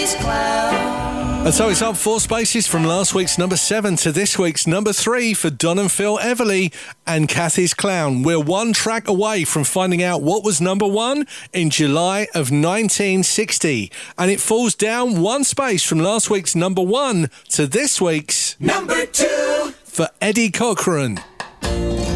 Cathy's Clown. And so it's up 4 spaces from last week's number 7 to this week's number 3 for Don and Phil Everly and Cathy's Clown. We're one track away from finding out what was number 1 in July of 1960. And it falls down 1 space from last week's number 1 to this week's number 2 for Eddie Cochran.